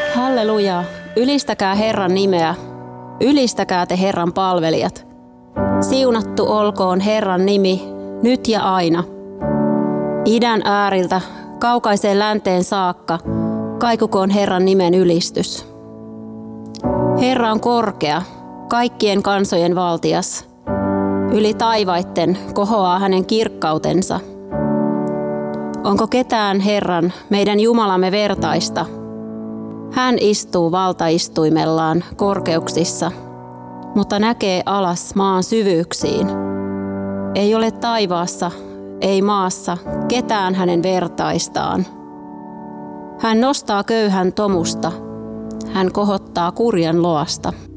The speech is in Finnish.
Halleluja! Ylistäkää Herran nimeä. Ylistäkää te Herran palvelijat. Siunattu olkoon Herran nimi, nyt ja aina. Idän ääriltä, kaukaiseen länteen saakka, kaikukoon Herran nimen ylistys. Herra on korkea, kaikkien kansojen valtias. Yli taivaitten kohoaa hänen kirkkautensa. Onko ketään Herran, meidän Jumalamme vertaista? Hän istuu valtaistuimellaan korkeuksissa, mutta näkee alas maan syvyyksiin. Ei ole taivaassa, ei maassa, ketään hänen vertaistaan. Hän nostaa köyhän tomusta, hän kohottaa kurjan loasta.